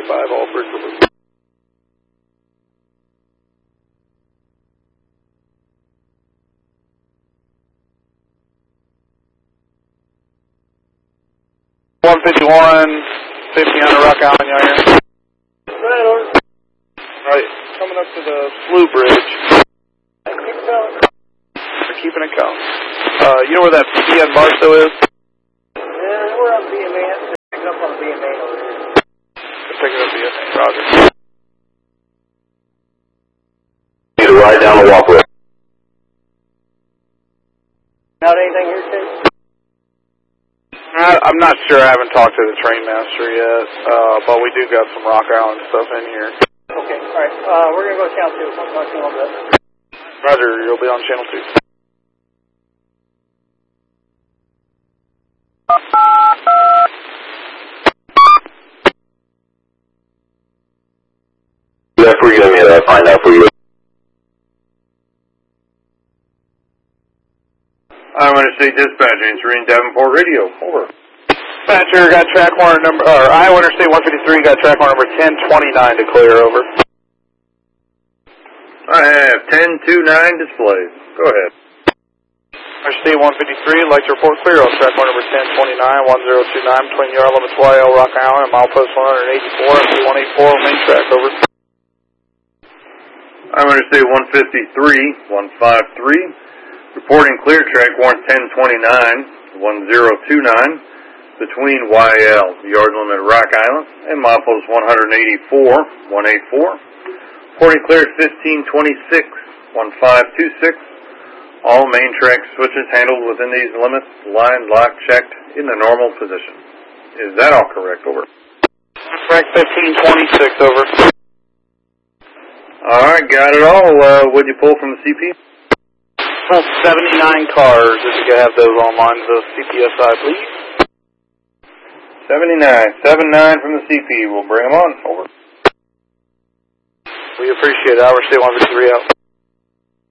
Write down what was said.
5, all bridge over. One 50 on the Rock Island, y'all here? Right, over. Right, coming up to the Slough Bridge. Keep it going. They're keeping it going. You know where that PDN in Barstow is? Yeah, we're on BMA. Pick up on BMA over here. They're picking up BMA, roger. Need to ride down the walkway. Not anything here, Chase? I'm not sure. I haven't talked to the train master yet, but we do got some Rock Island stuff in here. Okay, alright. We're going to go to channel 2. I'll talk to you in a little bit. Roger, you'll be on channel 2. Yeah, for you, I'll find out for you. I want to say dispatch answering Davenport Radio. Over. Dispatcher got track horn number, or Iowa Interstate 153 got track horn number 1029 to clear, over. I have 1029 displayed. Go ahead. Interstate 153, like to report clear on track horn number 1029, 1029 between yard limits YL Rock Island and milepost 184 and 184 main track, over. I want to say 153, 153, reporting clear track warrant 1029, 1029. Between YL, yard limit Rock Island, and milepost 184, 184. Reporting clear at 1526, 1526. All main track switches handled within these limits, line lock checked in the normal position. Is that all correct? Over. Track 1526, over. Alright, got it all. What'd you pull from the CP? 79 cars, if you could have those online, the CPSI, please. 79 from the CP. We'll bring them on. Over. We appreciate it. Iowa State 153 out.